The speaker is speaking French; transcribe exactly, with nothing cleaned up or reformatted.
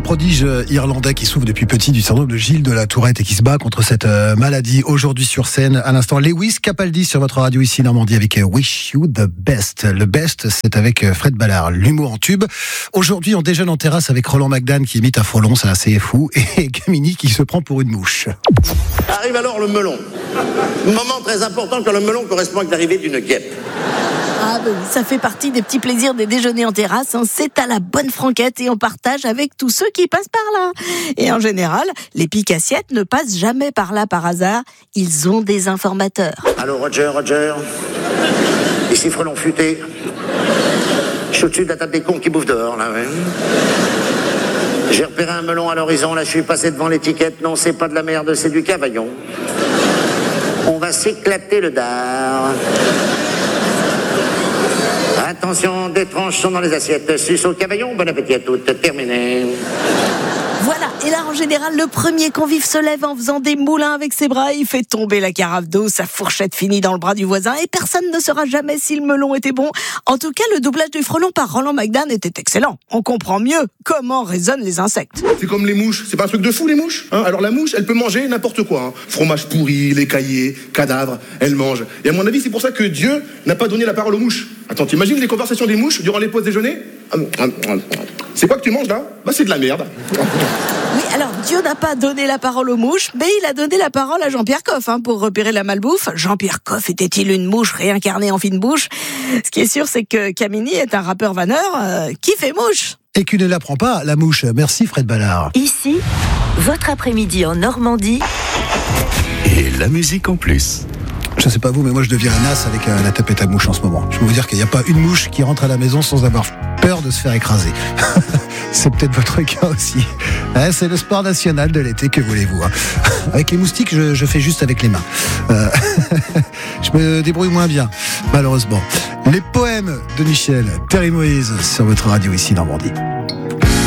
prodige irlandais qui souffre depuis petit du syndrome de Gilles de la Tourette et qui se bat contre cette maladie. Aujourd'hui sur scène, à l'instant, Lewis Capaldi sur votre radio ici Normandie avec Wish You the Best. Le best, c'est avec Fred Ballard, l'humour en tube. Aujourd'hui, on déjeune en terrasse avec Roland McDan qui imite un frelon, c'est assez fou, et Camini qui se prend pour une mouche. Arrive alors le melon. Moment très important quand le melon correspond avec l'arrivée d'une guêpe. Ah ben oui, ça fait partie des petits plaisirs des déjeuners en terrasse. Hein. C'est à la bonne franquette et on partage avec tous ceux qui passent par là. Et en général, les piques-assiettes ne passent jamais par là par hasard. Ils ont des informateurs. Allô Roger, Roger. Ici Frelon Futé. Je suis au-dessus de la table des cons qui bouffent dehors, là, ouais. J'ai repéré un melon à l'horizon, là je suis passé devant l'étiquette. Non, c'est pas de la merde, c'est du cavaillon. On va s'éclater le dard. Attention, des tranches sont dans les assiettes. Suce au cavaillon, bon appétit à toutes. Terminé. Voilà, et là en général, le premier convive se lève en faisant des moulins avec ses bras, il fait tomber la carafe d'eau, sa fourchette finit dans le bras du voisin, et personne ne saura jamais si le melon était bon. En tout cas, le doublage du frelon par Roland McDan était excellent. On comprend mieux comment résonnent les insectes. C'est comme les mouches, c'est pas un truc de fou les mouches, hein. Alors la mouche, elle peut manger n'importe quoi, hein. Fromage pourri, lait caillé, cadavre, elle mange. Et à mon avis, c'est pour ça que Dieu n'a pas donné la parole aux mouches. Attends, t'imagines les conversations des mouches durant les pauses déjeuner? C'est quoi que tu manges là? Bah c'est de la merde. Oui, alors Dieu n'a pas donné la parole aux mouches, mais il a donné la parole à Jean-Pierre Coff hein, pour repérer la malbouffe. Jean-Pierre Coff était-il une mouche réincarnée en fine bouche? Ce qui est sûr, c'est que Camini est un rappeur vanneur euh, qui fait mouche. Et qui ne l'apprend pas, la mouche. Merci Fred Ballard. Ici, votre après-midi en Normandie. Et la musique en plus. Je sais pas vous, mais moi je deviens un as avec euh, la tapette à mouche en ce moment. Je peux vous dire qu'il n'y a pas une mouche qui rentre à la maison sans avoir peur de se faire écraser. C'est peut-être votre cas aussi. Ouais, c'est le sport national de l'été, que voulez-vous hein. Avec les moustiques, je, je fais juste avec les mains. Euh, je me débrouille moins bien, malheureusement. Les poèmes de Michel, Terry Moïse, sur votre radio ici Normandie.